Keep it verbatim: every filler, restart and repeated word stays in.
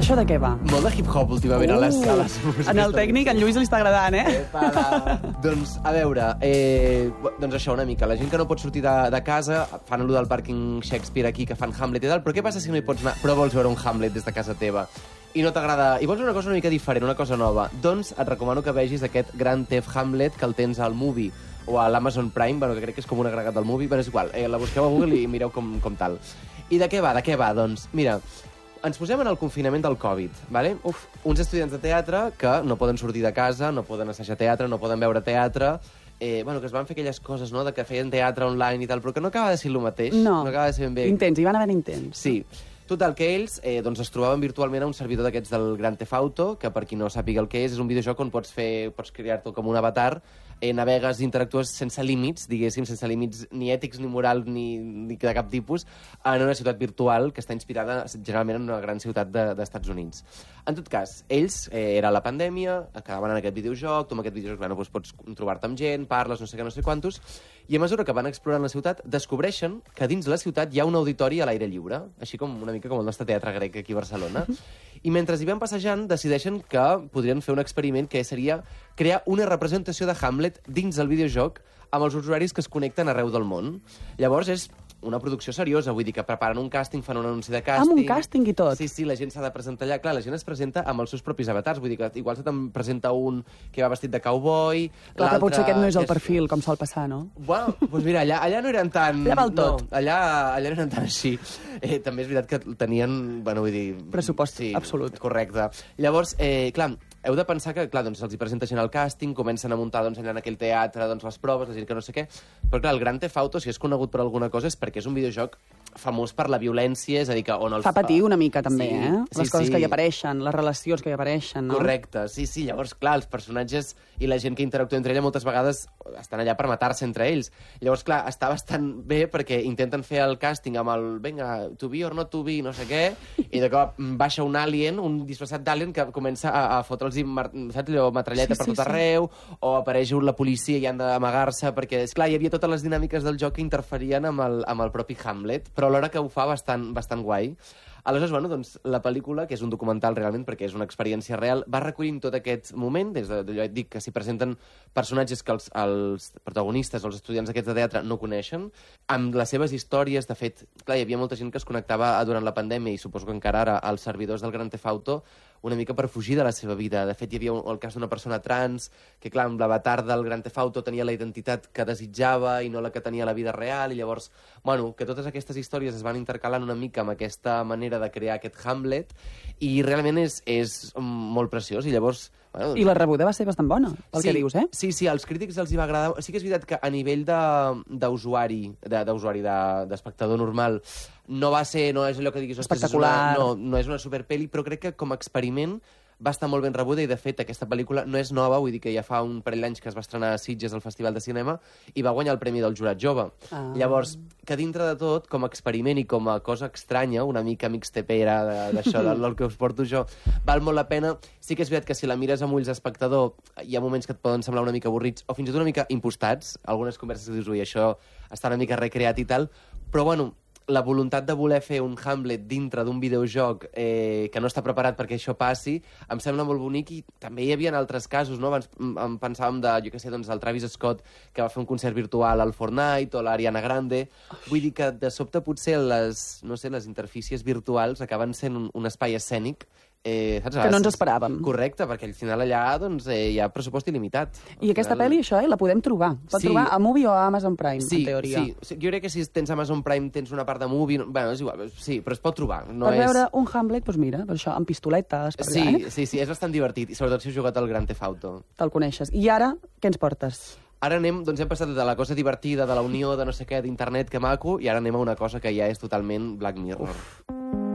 Això de què va? Molt de hip-hop últimament uh, a les sales. En el tècnic, en Lluís li està agradant, eh? Epa, doncs, a veure, eh, doncs això una mica. La gent que no pot sortir de, de casa fan allò del pàrquing Shakespeare aquí, que fan Hamlet i tal, però què passa si no hi pots anar, però vols veure un Hamlet des de casa teva? I no t'agrada... I vols veure una cosa una mica diferent, una cosa nova. Doncs et recomano que vegis aquest Grand Theft Hamlet que el tens al Movie o a l'Amazon Prime, bueno, que crec que és com un agregat del Movie, però és igual, eh, la busqueu a Google i mireu com, com tal. I de què va? De què va? Doncs, mira, ens posem en el confinament del Covid, ¿vale? Uf, uns estudiants de teatre que no poden sortir de casa, no poden assajar teatre, no poden veure teatre, eh, bueno, que es van fer aquelles coses, no?, de que feien teatre online i tal, però que no acaba de ser el mateix. No, no acaba de ser ben bé. Intents, hi van haver intents. Sí. Total, que ells eh, doncs es trobaven virtualment a un servidor d'aquests del Grand Theft Auto, que per qui no sàpiga el que és, és un videojoc on pots fer, pots crear-te com un avatar, eh, navegues i interactues sense límits, diguéssim, sense límits ni ètics, ni morals, ni, ni de cap tipus, en una ciutat virtual que està inspirada generalment en una gran ciutat de, d'Estats Units. En tot cas, ells, eh, era la pandèmia, acabaven en aquest videojoc, tu amb aquest videojoc bueno, doncs pots trobar-te amb gent, parles, no sé què, no sé quantos, i a mesura que van explorant la ciutat, descobreixen que dins la ciutat hi ha un auditori a l'aire lliure, així com una mica com el nostre teatre grec aquí a Barcelona. I mentre hi van passejant, decideixen que podrien fer un experiment que seria crear una representació de Hamlet dins el videojoc amb els usuaris que es connecten arreu del món. Llavors és una producció seriosa, vull dir que preparen un càsting, fan un anunci de càsting... Amb un càsting i tot? Sí, sí, la gent s'ha de presentar allà. Clar, la gent es presenta amb els seus propis avatars, vull dir que igual se te'n presenta un que va vestit de cowboy... Clar, però potser aquest no és el perfil, com sol passar, no? Bueno, doncs mira, allà, allà no eren tan... Allà val tot. No, allà, allà no eren tan així. Eh, també és veritat que tenien, bueno, vull dir... Pressupost sí, absolut. Correcte. Llavors, eh, clar, heu de pensar que, clar, doncs, els hi presenta gent al càsting, comencen a muntar doncs, allà en aquell teatre doncs, les proves, la gent que no sé què... Però, clar, el Grand Theft Auto, si és conegut per alguna cosa, és perquè és un videojoc famós per la violència, és a dir, que on els... Fa patir una mica, també, sí, eh? Les sí, coses sí. que hi apareixen, les relacions que hi apareixen, no? Correcte, sí, sí. Llavors, clar, els personatges i la gent que interactua entre ella moltes vegades estan allà per matar-se entre ells. Llavors, clar, està bastant bé perquè intenten fer el càsting amb el vinga, to be or not to be, no sé què, i de cop baixa un alien, un disfressat d'alien que comença a, a fotre'ls, saps, allò, metralleta sí, per tot sí, arreu, sí. O apareix la policia i han d'amagar-se, perquè, esclar, hi havia totes les dinàmiques del joc que interferien amb el, amb el propi Hamlet, però alhora que ho fa bastant, bastant guai. Aleshores, bueno, doncs, la pel·lícula, que és un documental realment, perquè és una experiència real, va recollint tot aquest moment, des d'allò et dic que s'hi presenten personatges que els, els protagonistes o els estudiants d'aquests de teatre no coneixen, amb les seves històries. De fet, clar, hi havia molta gent que es connectava durant la pandèmia, i suposo que encara ara, als servidors del Grand Theft Auto, una mica per fugir de la seva vida. De fet, hi havia el cas d'una persona trans que, clar, amb l'avatar del Grand Theft Auto tenia la identitat que desitjava i no la que tenia la vida real, i llavors, bueno, que totes aquestes històries es van intercalant una mica amb aquesta manera de crear aquest Hamlet, i realment és, és molt preciós, i llavors... Bueno, doncs... I la rebuda va ser bastant bona, pel sí, que dius, eh? Sí, sí, als crítics els hi va agradar. Sí que és veritat que a nivell d'usuari, d'usuari, d'espectador normal, no va ser, no és allò que diguis... Espectacular. És una, no, no és una superpeli, però crec que com a experiment va estar molt ben rebuda, i de fet aquesta pel·lícula no és nova, vull dir que ja fa un parell d'anys que es va estrenar a Sitges al Festival de Cinema i va guanyar el Premi del Jurat Jove. Ah. Llavors, que dintre de tot, com a experiment i com a cosa estranya, una mica mixtepera d'això, del, del que us porto jo, val molt la pena. Sí que és veritat que si la mires amb ulls d'espectador hi ha moments que et poden semblar una mica avorrits o fins i tot una mica impostats, algunes converses que dius, ui, això està una mica recreat i tal, però bueno, la voluntat de voler fer un Hamlet dintre d'un videojoc eh, que no està preparat perquè això passi, em sembla molt bonic, i també hi havia altres casos, no? Abans em pensàvem de, jo què sé, doncs, el Travis Scott, que va fer un concert virtual al Fortnite, o l'Ariana Grande. Vull dir que, de sobte, potser les, no sé, les interfícies virtuals acaben sent un, un espai escènic Eh, saps? Que no ens esperàvem. Correcte, perquè al final allà doncs, eh, hi ha pressupost il·limitat. I aquesta pel·li, això, eh, la podem trobar. Pot sí. trobar a Movie o a Amazon Prime, sí, en teoria. Sí, sí, jo crec que si tens Amazon Prime tens una part de Movie... Bueno, és igual, sí, però es pot trobar. No per és... veure un Hamlet, doncs mira, per això, amb pistoletes... Per sí, allà, eh? sí, sí, és bastant divertit, i sobretot si has jugat al Grand Theft Auto. Te'l coneixes. I ara, què ens portes? Ara anem, doncs hem passat de la cosa divertida, de la unió, de no sé què, d'internet, que maco, i ara anem a una cosa que ja és totalment Black Mirror. Uf.